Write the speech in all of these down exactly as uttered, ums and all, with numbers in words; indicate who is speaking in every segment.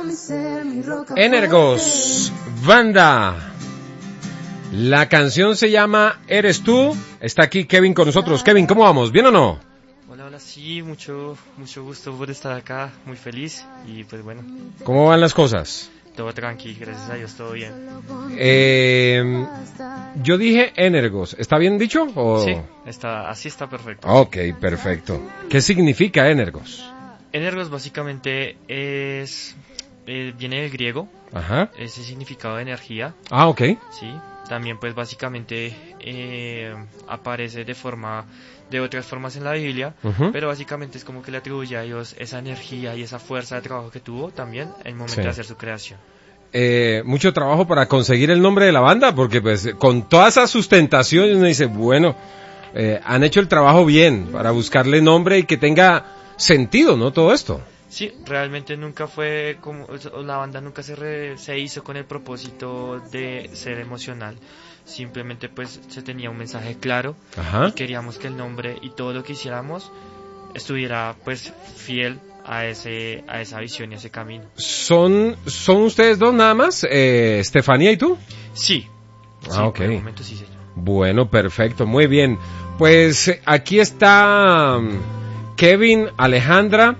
Speaker 1: Energos, banda. La canción se llama Eres tú. Está aquí Kevin con nosotros. Kevin, ¿cómo vamos? ¿Bien o no?
Speaker 2: Hola, hola, sí, mucho, mucho gusto por estar acá, muy feliz y pues bueno.
Speaker 1: ¿Cómo van las cosas?
Speaker 2: Todo tranqui, gracias a Dios, todo bien.
Speaker 1: Eh, yo dije Energos, ¿está bien dicho? O...
Speaker 2: Sí, está, así está perfecto.
Speaker 1: Ok, perfecto. ¿Qué significa Energos?
Speaker 2: Energos básicamente es, eh, viene del griego,
Speaker 1: Ajá.
Speaker 2: ese significado de energía.
Speaker 1: Ah, ok.
Speaker 2: Sí, también pues básicamente eh, aparece de forma, de otras formas en la Biblia, uh-huh. Pero básicamente es como que le atribuye a Dios esa energía y esa fuerza de trabajo que tuvo también en el momento sí. de hacer su creación.
Speaker 1: Eh, mucho trabajo para conseguir el nombre de la banda, porque pues con toda esa sustentación uno dice, bueno, eh, han hecho el trabajo bien para buscarle nombre y que tenga sentido, ¿no? Todo esto.
Speaker 2: Sí, realmente nunca fue como, la banda nunca se, re, se hizo con el propósito de ser emocional. Simplemente pues se tenía un mensaje claro. Ajá. Y queríamos que el nombre y todo lo que hiciéramos estuviera pues fiel a ese a esa visión y a ese camino.
Speaker 1: ¿Son son ustedes dos nada más? Eh, ¿Estefanía y tú?
Speaker 2: Sí.
Speaker 1: Ah,
Speaker 2: sí,
Speaker 1: ok.
Speaker 2: Por el momento sí, señor.
Speaker 1: Bueno, perfecto, muy bien. Pues aquí está Kevin, Alejandra,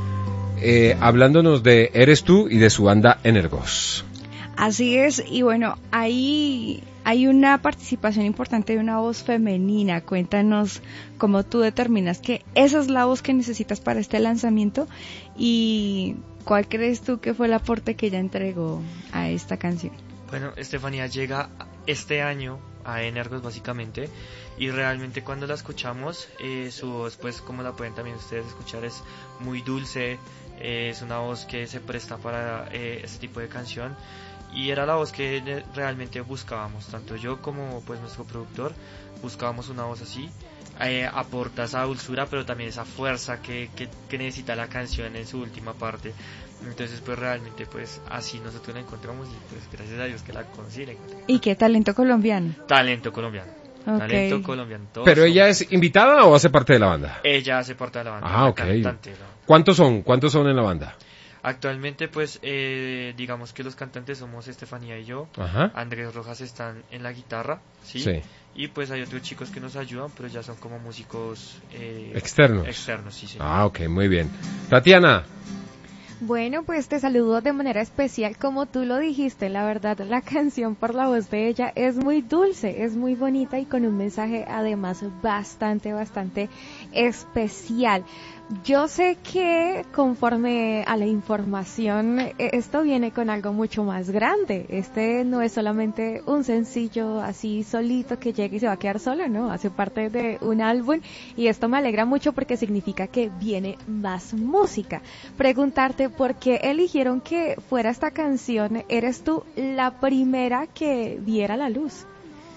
Speaker 1: eh, hablándonos de Eres tú y de su banda Energos.
Speaker 3: Así es, y bueno, ahí hay una participación importante de una voz femenina. Cuéntanos cómo tú determinas que esa es la voz que necesitas para este lanzamiento y cuál crees tú que fue el aporte que ella entregó a esta canción.
Speaker 2: Bueno, Estefanía llega este año a Energos básicamente y realmente cuando la escuchamos eh, su voz, pues como la pueden también ustedes escuchar, es muy dulce, eh, es una voz que se presta para eh, este tipo de canción. Y era la voz que realmente buscábamos, tanto yo como pues nuestro productor, buscábamos una voz así, eh, aporta esa dulzura, pero también esa fuerza que, que, que necesita la canción en su última parte. Entonces pues realmente pues así nosotros la encontramos y pues gracias a Dios que la consiguen.
Speaker 3: ¿Y qué talento colombiano?
Speaker 2: Talento colombiano.
Speaker 3: Okay.
Speaker 2: Talento colombiano.
Speaker 1: ¿Pero somos. Ella es invitada o hace parte de la banda?
Speaker 2: Ella hace parte de la banda.
Speaker 1: Ah, ok.
Speaker 2: Cantante, ¿no?
Speaker 1: ¿Cuántos son? ¿Cuántos son en la banda?
Speaker 2: Actualmente, pues, eh, digamos que los cantantes somos Estefanía y yo.
Speaker 1: Ajá.
Speaker 2: Andrés Rojas están en la guitarra, ¿sí?
Speaker 1: Sí.
Speaker 2: Y pues hay otros chicos que nos ayudan, pero ya son como músicos eh,
Speaker 1: externos.
Speaker 2: Externos, sí, señor.
Speaker 1: Ah, ok, muy bien. Tatiana.
Speaker 4: Bueno, pues te saludo de manera especial, como tú lo dijiste, la verdad la canción por la voz de ella es muy dulce, es muy bonita y con un mensaje además bastante, bastante especial. Yo sé que conforme a la información, esto viene con algo mucho más grande. Este no es solamente un sencillo así solito que llega y se va a quedar solo, ¿no? Hace parte de un álbum y esto me alegra mucho porque significa que viene más música. Preguntarte por qué eligieron que fuera esta canción, ¿eres tú la primera que viera la luz?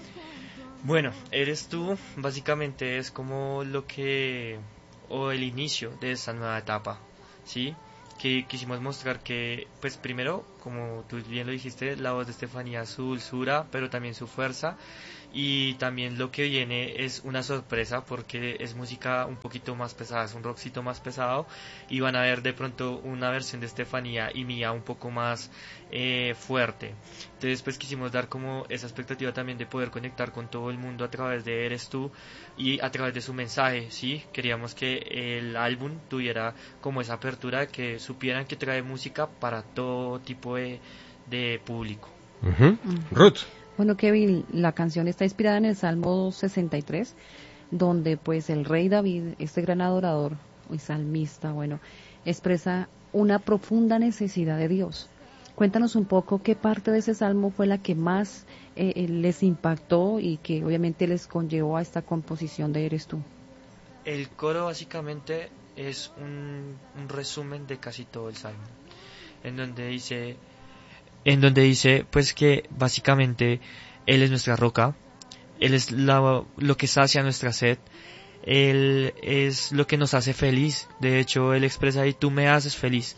Speaker 2: Bueno, Eres tú básicamente es como lo que... o el inicio de esta nueva etapa, ¿sí? Que quisimos mostrar que, pues primero, como tú bien lo dijiste, la voz de Estefanía, su dulzura, pero también su fuerza, y también lo que viene es una sorpresa porque es música un poquito más pesada, es un rockcito más pesado, y van a ver de pronto una versión de Estefanía y mía un poco más eh, fuerte. Entonces pues quisimos dar como esa expectativa también de poder conectar con todo el mundo a través de Eres tú y a través de su mensaje, ¿sí? Queríamos que el álbum tuviera como esa apertura, que supieran que trae música para todo tipo de, de público.
Speaker 1: Uh-huh. Uh-huh. Ruth.
Speaker 5: Bueno, Kevin, la canción está inspirada en el Salmo sesenta y tres, donde pues el rey David, este gran adorador y salmista, bueno, expresa una profunda necesidad de Dios. Cuéntanos un poco qué parte de ese salmo fue la que más eh, les impactó y que obviamente les conllevó a esta composición de Eres tú.
Speaker 2: El coro básicamente es un, un resumen de casi todo el salmo, en donde dice... en donde dice pues que básicamente Él es nuestra roca, Él es la, lo que sacia nuestra sed, Él es lo que nos hace feliz. De hecho Él expresa ahí, tú me haces feliz,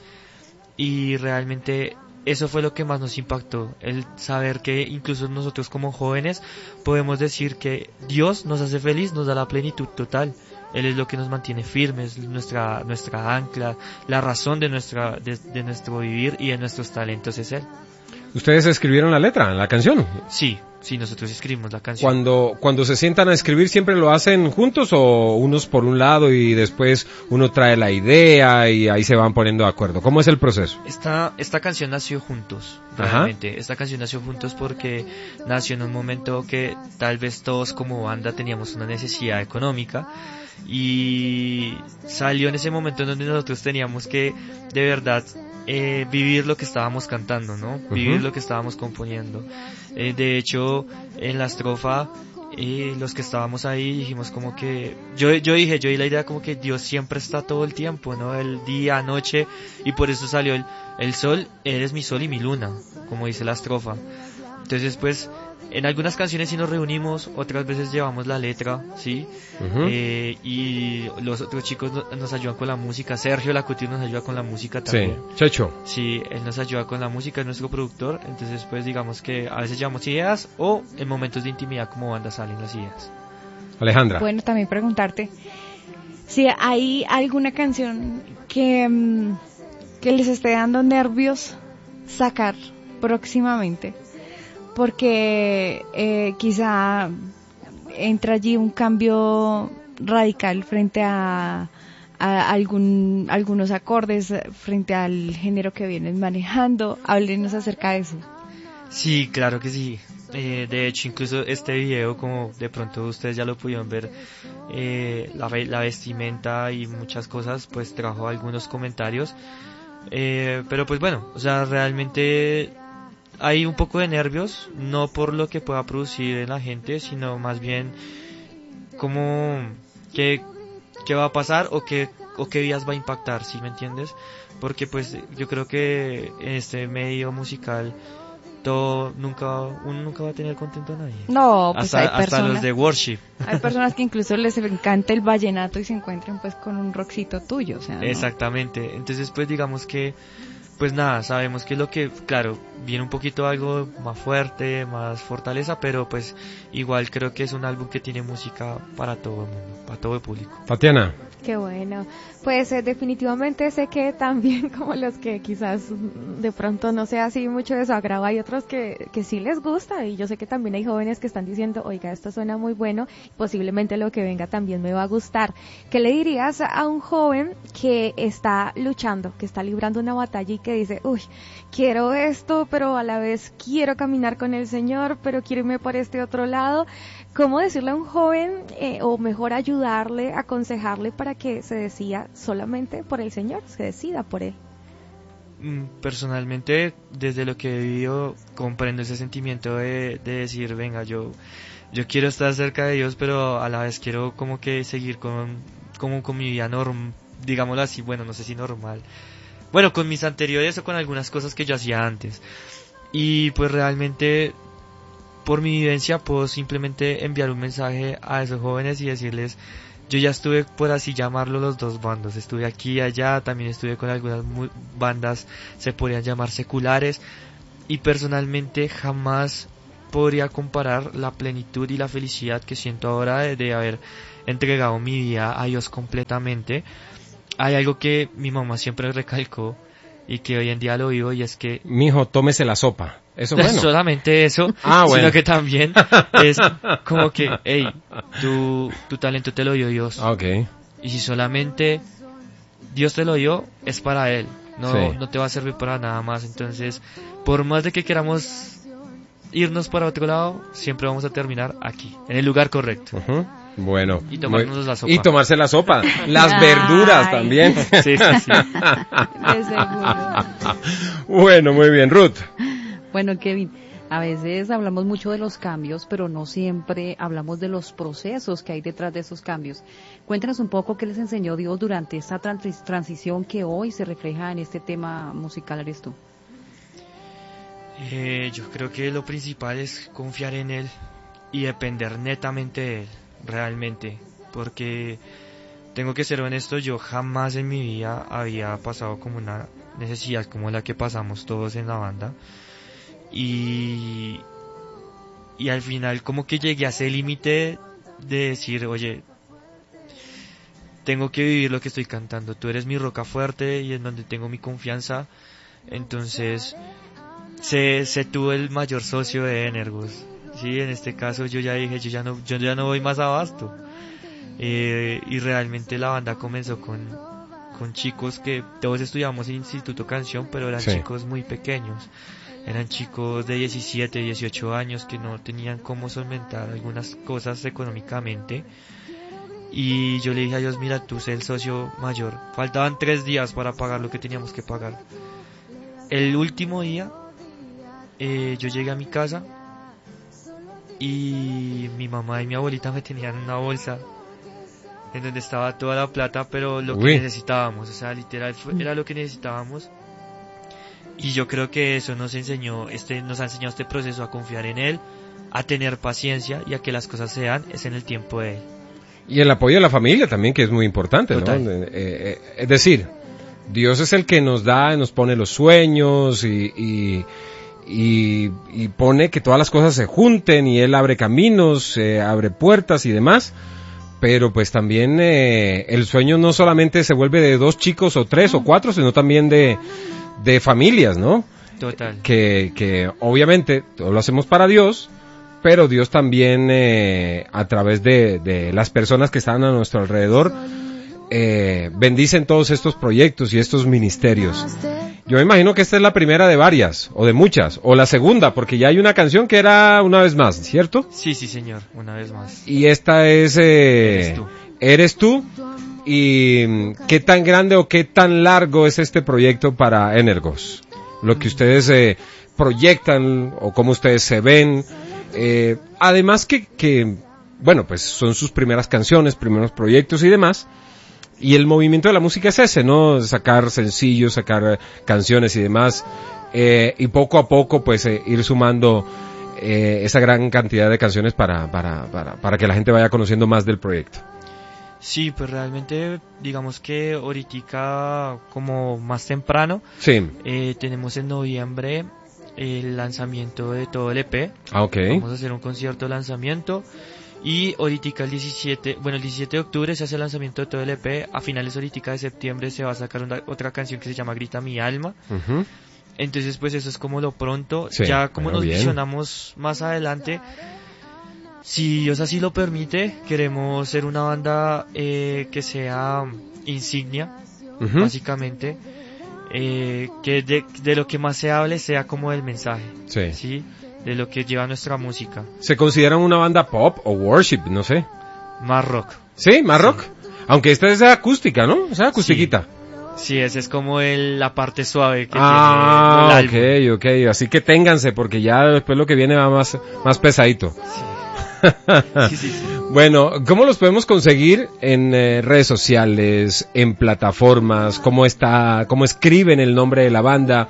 Speaker 2: y realmente eso fue lo que más nos impactó, el saber que incluso nosotros como jóvenes podemos decir que Dios nos hace feliz, nos da la plenitud total, Él es lo que nos mantiene firmes, nuestra nuestra ancla, la razón de nuestra de, de nuestro vivir y de nuestros talentos es Él.
Speaker 1: ¿Ustedes escribieron la letra, la canción?
Speaker 2: Sí, sí, nosotros escribimos la canción.
Speaker 1: Cuando, cuando se sientan a escribir, ¿siempre lo hacen juntos o unos por un lado y después uno trae la idea y ahí se van poniendo de acuerdo? ¿Cómo es el proceso?
Speaker 2: Esta, esta canción nació juntos,
Speaker 1: Ajá.
Speaker 2: realmente. Esta canción nació juntos porque nació en un momento que tal vez todos como banda teníamos una necesidad económica y salió en ese momento en donde nosotros teníamos que de verdad eh, vivir lo que estábamos cantando, ¿no? Uh-huh. Vivir lo que estábamos componiendo. Eh, de hecho, en la estrofa, eh, los que estábamos ahí dijimos como que, yo, yo dije, yo di la idea como que Dios siempre está todo el tiempo, ¿no? El día, noche, y por eso salió el, el sol, eres mi sol y mi luna, como dice la estrofa. Entonces, pues, en algunas canciones sí nos reunimos, otras veces llevamos la letra, ¿sí? Uh-huh. Eh, y los otros chicos no, nos ayudan con la música. Sergio Lacutir nos ayuda con la música también.
Speaker 1: Sí, Checho.
Speaker 2: Sí, él nos ayuda con la música, es nuestro productor. Entonces, pues, digamos que a veces llevamos ideas o en momentos de intimidad como banda salen las ideas.
Speaker 1: Alejandra.
Speaker 3: Bueno, también preguntarte si hay alguna canción que, que les esté dando nervios sacar próximamente. Porque eh, quizá entra allí un cambio radical frente a, a algún, algunos acordes, frente al género que vienen manejando. Háblenos acerca de eso.
Speaker 2: Sí, claro que sí. Eh, de hecho, incluso este video, como de pronto ustedes ya lo pudieron ver, eh, la, la vestimenta y muchas cosas, pues trajo algunos comentarios. Eh, pero pues bueno, o sea, realmente hay un poco de nervios, no por lo que pueda producir en la gente, sino más bien como qué, qué va a pasar o qué, o qué días va a impactar, ¿sí me entiendes? Porque pues yo creo que en este medio musical todo nunca uno nunca va a tener contento a nadie.
Speaker 3: No, pues
Speaker 2: hasta,
Speaker 3: hay
Speaker 2: hasta
Speaker 3: personas,
Speaker 2: los de worship.
Speaker 3: Hay personas que incluso les encanta el vallenato y se encuentran pues con un rockcito tuyo, o sea, ¿no?
Speaker 2: Exactamente. Entonces pues digamos que pues nada, sabemos que es lo que, claro, viene un poquito algo más fuerte, más fortaleza, pero pues igual creo que es un álbum que tiene música para todo el mundo, para todo el público.
Speaker 1: Tatiana.
Speaker 4: Qué bueno. Pues eh, definitivamente sé que también como los que quizás de pronto no sea así mucho de su agrado, hay otros que, que sí les gusta, y yo sé que también hay jóvenes que están diciendo, oiga, esto suena muy bueno, posiblemente lo que venga también me va a gustar. ¿Qué le dirías a un joven que está luchando, que está librando una batalla y que dice, uy, quiero esto, pero a la vez quiero caminar con el Señor, pero quiero irme por este otro lado? ¿Cómo decirle a un joven, eh, o mejor ayudarle, aconsejarle para que se decida solamente por el Señor, se decida por Él?
Speaker 2: Personalmente, desde lo que he vivido, comprendo ese sentimiento de, de decir, venga, yo yo quiero estar cerca de Dios, pero a la vez quiero como que seguir con, como con mi vida normal, digámoslo así, bueno, no sé si normal. Bueno, con mis anteriores o con algunas cosas que yo hacía antes. Y pues realmente, por mi vivencia, puedo simplemente enviar un mensaje a esos jóvenes y decirles, yo ya estuve, por así llamarlo, los dos bandos. Estuve aquí y allá, también estuve con algunas mu- bandas, se podrían llamar seculares, y personalmente jamás podría comparar la plenitud y la felicidad que siento ahora de, de haber entregado mi vida a Dios completamente. Hay algo que mi mamá siempre recalcó y que hoy en día lo vivo, y es que
Speaker 1: mijo, tómese la sopa. Eso
Speaker 2: no
Speaker 1: es bueno.
Speaker 2: solamente eso,
Speaker 1: ah, bueno.
Speaker 2: sino que también es como que, hey, tu, tu talento te lo dio Dios.
Speaker 1: Okay.
Speaker 2: Y si solamente Dios te lo dio, es para Él. No, sí. no te va a servir para nada más. Entonces, por más de que queramos irnos para otro lado, siempre vamos a terminar aquí, en el lugar correcto.
Speaker 1: Uh-huh. Bueno,
Speaker 2: y tomarnos
Speaker 1: muy,
Speaker 2: la sopa.
Speaker 1: Y tomarse la sopa, las verduras
Speaker 3: Ay.
Speaker 1: también.
Speaker 2: Sí, sí, sí.
Speaker 3: De seguro.
Speaker 1: Bueno, muy bien, Ruth.
Speaker 5: Bueno, Kevin, a veces hablamos mucho de los cambios, pero no siempre hablamos de los procesos que hay detrás de esos cambios. Cuéntanos un poco qué les enseñó Dios durante esta trans- transición que hoy se refleja en este tema musical, ¿eres tú?
Speaker 2: Eh, yo creo que lo principal es confiar en Él y depender netamente de Él, realmente, porque tengo que ser honesto, yo jamás en mi vida había pasado como una necesidad como la que pasamos todos en la banda, y y al final como que llegué a ese límite de decir, oye, tengo que vivir lo que estoy cantando. Tú eres mi roca fuerte y en donde tengo mi confianza. Entonces, se, se tuvo el mayor socio de Energos. Sí, en este caso yo ya dije, yo ya no, yo ya no voy más abasto. Eh, y realmente la banda comenzó con, con chicos que todos estudiamos en Instituto Canción, pero eran sí. chicos muy pequeños. Eran chicos de diecisiete, dieciocho años que no tenían cómo solventar algunas cosas económicamente. Y yo le dije a Dios, mira, tú sé el socio mayor. Faltaban tres días para pagar lo que teníamos que pagar. El último día, eh, yo llegué a mi casa y mi mamá y mi abuelita me tenían una bolsa en donde estaba toda la plata, pero lo que Uy. necesitábamos, o sea, literal, fue, era lo que necesitábamos. Y yo creo que eso nos enseñó, este, nos ha enseñado este proceso a confiar en Él, a tener paciencia y a que las cosas se dan, es en el tiempo de Él.
Speaker 1: Y el apoyo de la familia también, que es muy importante, Total. ¿no? Eh, eh, es decir, Dios es el que nos da, nos pone los sueños y, y, y, y pone que todas las cosas se junten y Él abre caminos, eh, abre puertas y demás. Pero pues también eh, el sueño no solamente se vuelve de dos chicos o tres o cuatro, sino también de, de familias, ¿no?
Speaker 2: Total.
Speaker 1: Que, que obviamente todo lo hacemos para Dios, pero Dios también eh, a través de, de las personas que están a nuestro alrededor eh, bendicen todos estos proyectos y estos ministerios. Yo me imagino que esta es la primera de varias, o de muchas, o la segunda, porque ya hay una canción que era Una Vez Más, ¿cierto?
Speaker 2: Sí, sí, señor, Una Vez Más.
Speaker 1: Y esta es... Eh,
Speaker 2: Eres tú.
Speaker 1: Eres tú. ¿Y qué tan grande o qué tan largo es este proyecto para Energos? Lo que ustedes eh, proyectan o cómo ustedes se ven. Eh, además que, que, bueno, pues son sus primeras canciones, primeros proyectos y demás. Y el movimiento de la música es ese, ¿no? Sacar sencillos, sacar eh, canciones y demás. Eh, y poco a poco, pues, eh, ir sumando eh, esa gran cantidad de canciones para, para, para, para que la gente vaya conociendo más del proyecto.
Speaker 2: Sí, pues realmente, digamos que ahorita, como más temprano,
Speaker 1: sí.
Speaker 2: eh, tenemos en noviembre el lanzamiento de todo el E P.
Speaker 1: Ah, ok.
Speaker 2: Vamos a hacer un concierto de lanzamiento. Y ahorita el diecisiete, bueno, el diecisiete de octubre se hace el lanzamiento de todo el E P. A finales ahorita de septiembre se va a sacar una, otra canción que se llama Grita mi alma.
Speaker 1: Uh-huh.
Speaker 2: Entonces, pues eso es como lo pronto.
Speaker 1: Sí,
Speaker 2: ya como
Speaker 1: bueno,
Speaker 2: nos
Speaker 1: bien.
Speaker 2: visionamos más adelante, si Dios así lo permite, queremos ser una banda eh, que sea insignia, uh-huh. básicamente. Eh, que de, de lo que más se hable sea como el mensaje.
Speaker 1: Sí.
Speaker 2: ¿sí? De lo que lleva nuestra música.
Speaker 1: ¿Se consideran una banda pop o worship? No sé.
Speaker 2: Más rock.
Speaker 1: ¿Sí? ¿Más
Speaker 2: sí.
Speaker 1: rock? Aunque esta es acústica, ¿no? O sea, acustiquita.
Speaker 2: Sí, sí esa es como el, la parte suave que
Speaker 1: ah,
Speaker 2: tiene el álbum.
Speaker 1: ok, ok. Así que ténganse, porque ya después lo que viene va más, más pesadito.
Speaker 2: Sí. sí, sí, sí.
Speaker 1: Bueno, ¿cómo los podemos conseguir en eh, redes sociales, en plataformas? ¿Cómo está, cómo escriben el nombre de la banda?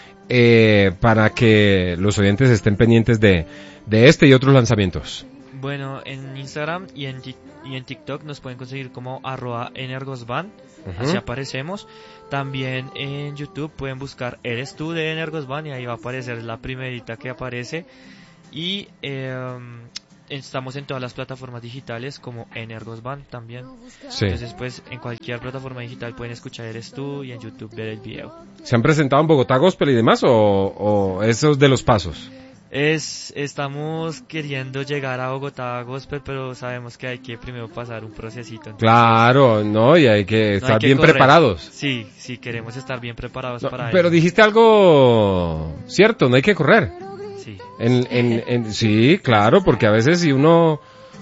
Speaker 1: Eh, para que los oyentes estén pendientes de, de este y otros lanzamientos.
Speaker 2: Bueno, en Instagram y en, y en TikTok nos pueden conseguir como arroba energosband, uh-huh. así aparecemos. También en YouTube pueden buscar Eres tú de Energosband y ahí va a aparecer la primerita que aparece. Y eh, estamos en todas las plataformas digitales como Energosband también.
Speaker 1: Sí.
Speaker 2: Entonces pues en cualquier plataforma digital pueden escuchar Eres tú y en YouTube ver el video.
Speaker 1: ¿Se han presentado en Bogotá Gospel y demás o, o esos de los pasos?
Speaker 2: Es, estamos queriendo llegar a Bogotá Gospel, pero sabemos que hay que primero pasar un procesito. Entonces,
Speaker 1: claro, no, y hay que estar no hay que bien correr. preparados.
Speaker 2: Sí, sí, queremos estar bien preparados
Speaker 1: no,
Speaker 2: para
Speaker 1: pero
Speaker 2: eso.
Speaker 1: dijiste algo cierto, no hay que correr.
Speaker 2: Sí.
Speaker 1: En, en, en, sí, claro, porque a veces si uno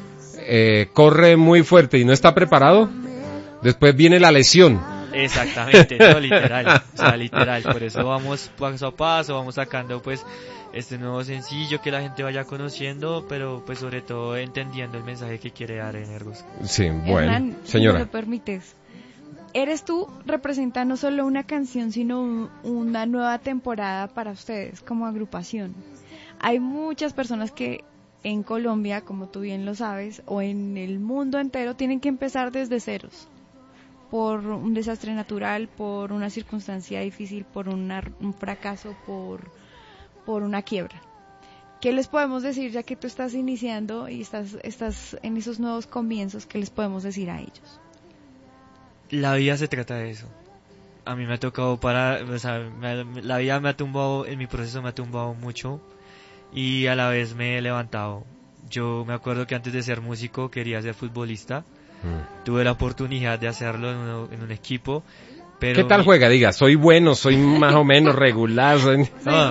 Speaker 1: eh, corre muy fuerte y no está preparado, después viene la lesión.
Speaker 2: Exactamente, no, literal, o sea, literal, por eso vamos paso a paso, vamos sacando pues este nuevo sencillo que la gente vaya conociendo, pero pues sobre todo entendiendo el mensaje que quiere dar Energos.
Speaker 1: Sí, bueno,
Speaker 3: Hernán,
Speaker 1: señora.
Speaker 3: Si me lo permites, Eres tú representa no solo una canción, sino una nueva temporada para ustedes como agrupación. Hay muchas personas que en Colombia, como tú bien lo sabes, o en el mundo entero, tienen que empezar desde ceros. Por un desastre natural, por una circunstancia difícil, por una, un fracaso, por, por una quiebra. ¿Qué les podemos decir, ya que tú estás iniciando y estás, estás en esos nuevos comienzos, qué les podemos decir a ellos?
Speaker 2: la vida se trata de eso. A mí me ha tocado parar, o sea, me, la vida me ha tumbado, en mi proceso me ha tumbado mucho y a la vez me he levantado. Yo me acuerdo que antes de ser músico quería ser futbolista. Mm. Tuve la oportunidad de hacerlo en un, en un equipo. Pero
Speaker 1: ¿qué tal
Speaker 2: mi...
Speaker 1: juega? Diga, soy bueno, soy más o menos regular. Soy...
Speaker 2: No.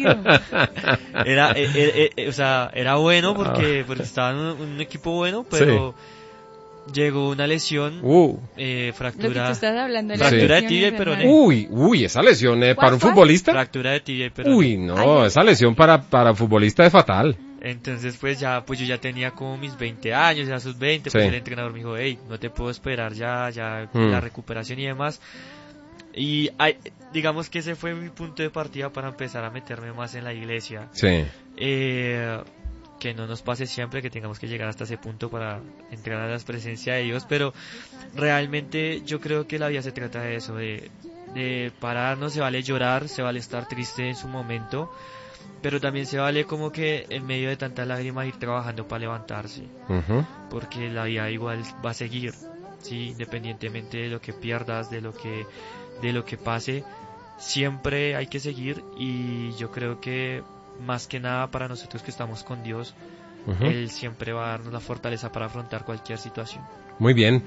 Speaker 2: Era, eh, eh, eh, o sea, era bueno porque, porque estaba en un, un equipo bueno, pero sí. Llegó una lesión,
Speaker 1: uh.
Speaker 2: eh, fractura,
Speaker 3: Lo que tú estás hablando de
Speaker 2: fractura
Speaker 3: sí.
Speaker 2: de tibia y peroné.
Speaker 1: Uy, uy, esa lesión eh, para un futbolista.
Speaker 2: Fractura de tibia y peroné.
Speaker 1: Uy, no, Ay, esa lesión para para futbolista es fatal.
Speaker 2: Entonces pues ya, pues yo ya tenía como mis veinte años, ya sus veinte, pues sí. El entrenador me dijo, hey, no te puedo esperar ya, ya mm. la recuperación y demás. Y hay, digamos que ese fue mi punto de partida para empezar a meterme más en la iglesia.
Speaker 1: Sí.
Speaker 2: Eh, que no nos pase siempre que tengamos que llegar hasta ese punto para entrar a la presencia de Dios, pero realmente yo creo que la vida se trata de eso, de, de pararnos, se vale llorar, se vale estar triste en su momento, pero también se vale como que en medio de tantas lágrimas ir trabajando para levantarse, uh-huh. porque la vida igual va a seguir, sí, independientemente de lo que pierdas, de lo que de lo que pase, siempre hay que seguir y yo creo que más que nada para nosotros que estamos con Dios, uh-huh. Él siempre va a darnos la fortaleza para afrontar cualquier situación.
Speaker 1: Muy bien.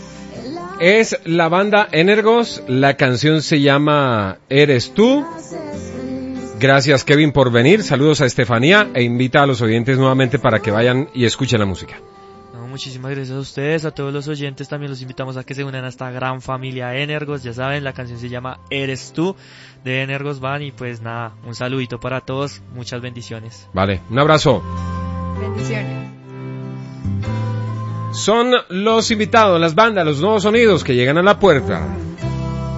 Speaker 1: Es la banda Energos, la canción se llama Eres tú. Gracias Kevin por venir, saludos a Estefanía e invita a los oyentes nuevamente para que vayan y escuchen la música.
Speaker 2: Muchísimas gracias a ustedes, a todos los oyentes, también los invitamos a que se unan a esta gran familia Energos, ya saben, la canción se llama Eres tú, de Energos Van, y pues nada, un saludito para todos, muchas bendiciones.
Speaker 1: Vale, un abrazo.
Speaker 3: Bendiciones.
Speaker 1: Son los invitados, las bandas, los nuevos sonidos que llegan a la puerta.